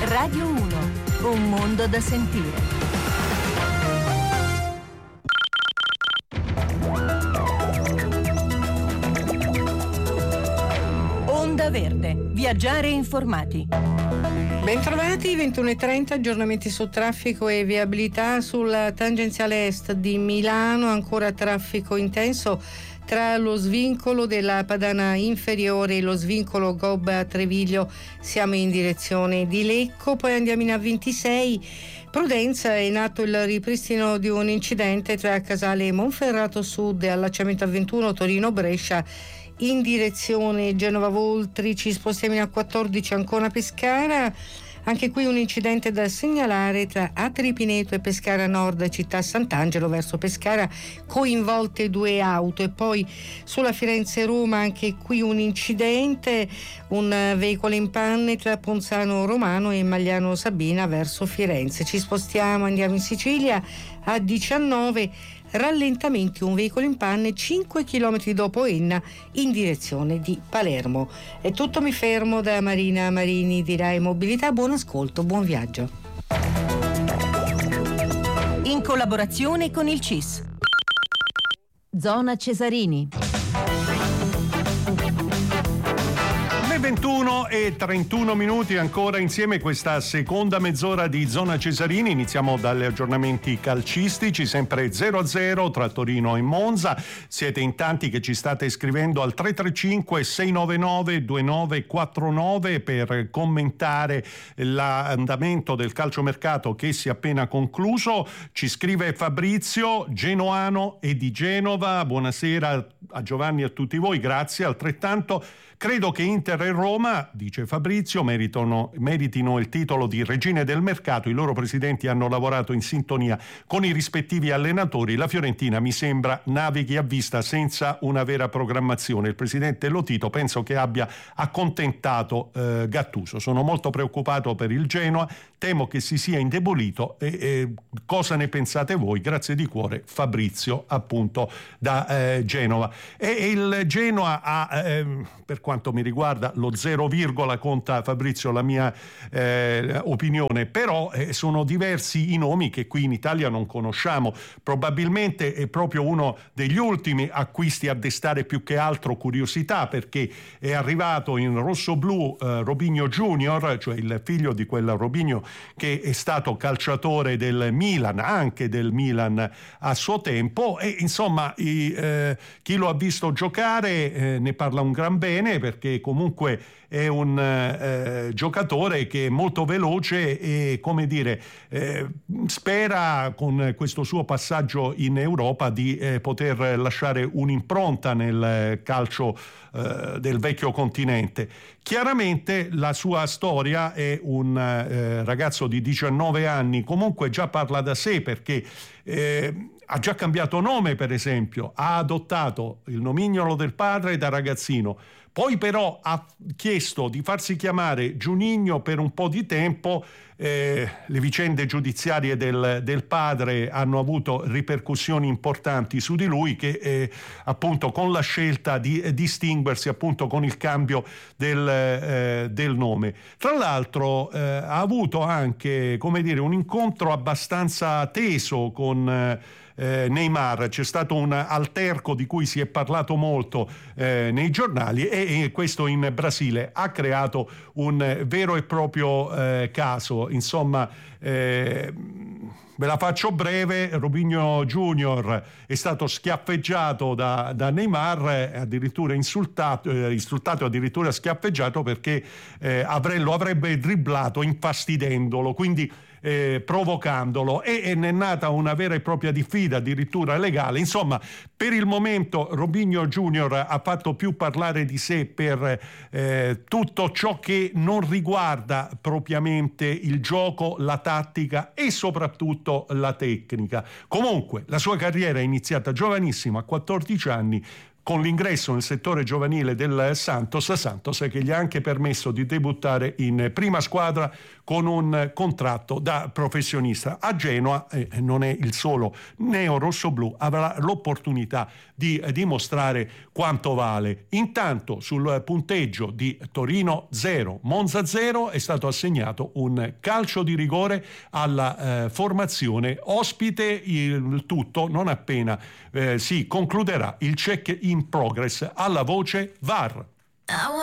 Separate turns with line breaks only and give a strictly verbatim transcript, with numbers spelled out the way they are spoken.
Radio uno, un mondo da sentire. Onda Verde, viaggiare informati.
Bentrovati, ventuno e trenta, aggiornamenti su traffico e viabilità. Sulla tangenziale est di Milano ancora traffico intenso tra lo svincolo della Padana Inferiore e lo svincolo Gobba Treviglio, siamo in direzione di Lecco. Poi andiamo in A ventisei, Prudenza, è in atto il ripristino di un incidente tra Casale Monferrato Sud e allacciamento A ventuno Torino-Brescia in direzione Genova Voltri. Ci spostiamo in A quattordici Ancona Pescara, anche qui un incidente da segnalare tra Atri Pineto e Pescara Nord, città Sant'Angelo verso Pescara, coinvolte due auto. E poi sulla Firenze-Roma anche qui un incidente, un veicolo in panne tra Ponzano Romano e Magliano Sabina verso Firenze. Ci spostiamo, andiamo in Sicilia, A diciannove rallentamenti, un veicolo in panne cinque chilometri dopo Enna in direzione di Palermo. È tutto, mi fermo da Marina Marini di Rai Mobilità. Buon ascolto, buon viaggio.
In collaborazione con il C I S. Zona Cesarini.
ventuno e trentuno minuti ancora insieme questa seconda mezz'ora di Zona Cesarini. Iniziamo dalle aggiornamenti calcistici, sempre zero a zero tra Torino e Monza. Siete in tanti che ci state scrivendo al tre tre cinque sei nove nove due nove quattro nove per commentare l'andamento del calciomercato che si è appena concluso. Ci scrive Fabrizio, genoano e di Genova. Buonasera a Giovanni e a tutti voi, grazie. Altrettanto credo che Inter e Roma, dice Fabrizio, meritano, meritino il titolo di regine del mercato. I loro presidenti hanno lavorato in sintonia con i rispettivi allenatori. La Fiorentina mi sembra navighi a vista senza una vera programmazione. Il presidente Lotito penso che abbia accontentato eh, Gattuso. Sono molto preoccupato per il Genoa, temo che si sia indebolito. E, e cosa ne pensate voi? Grazie di cuore, Fabrizio, appunto da eh, Genova. E, e il Genoa ha, eh, per quanto mi riguarda, lo zero virgola conta, Fabrizio, la mia eh, opinione, però eh, sono diversi i nomi che qui in Italia non conosciamo. Probabilmente è proprio uno degli ultimi acquisti a destare più che altro curiosità, perché è arrivato in rossoblu eh, Robinho Junior, cioè il figlio di quel Robinho che è stato calciatore del Milan, anche del Milan a suo tempo, e insomma i, eh, chi lo ha visto giocare eh, ne parla un gran bene, perché comunque è un eh, giocatore che è molto veloce e, come dire, eh, spera con questo suo passaggio in Europa di eh, poter lasciare un'impronta nel calcio eh, del vecchio continente. Chiaramente la sua storia è un eh, ragazzo di diciannove anni, comunque già parla da sé, perché eh, ha già cambiato nome, per esempio, ha adottato il nomignolo del padre da ragazzino. Poi però ha chiesto di farsi chiamare Juninho per un po' di tempo. Eh, le vicende giudiziarie del, del padre hanno avuto ripercussioni importanti su di lui, che eh, appunto con la scelta di eh, distinguersi appunto con il cambio del, eh, del nome. Tra l'altro eh, ha avuto anche, come dire, un incontro abbastanza teso con eh, Eh, Neymar. C'è stato un alterco di cui si è parlato molto eh, nei giornali, e, e questo in Brasile ha creato un vero e proprio eh, caso. Insomma, eh, ve la faccio breve: Robinho Junior è stato schiaffeggiato da, da Neymar, addirittura insultato, eh, insultato addirittura schiaffeggiato, perché eh, avre, lo avrebbe dribblato infastidendolo, quindi Eh, provocandolo, e, e ne è nata una vera e propria diffida, addirittura legale. Insomma, per il momento Robinho Junior ha fatto più parlare di sé per eh, tutto ciò che non riguarda propriamente il gioco, la tattica e soprattutto la tecnica. Comunque la sua carriera è iniziata giovanissima, a quattordici anni, con l'ingresso nel settore giovanile del Santos, Santos che gli ha anche permesso di debuttare in prima squadra con un contratto da professionista. A Genoa, eh, non è il solo neo-rossoblù, avrà l'opportunità di eh, dimostrare quanto vale. Intanto sul punteggio di Torino zero, Monza zero è stato assegnato un calcio di rigore alla eh, formazione ospite, il tutto non appena eh, si concluderà il check in progress alla voce V A R.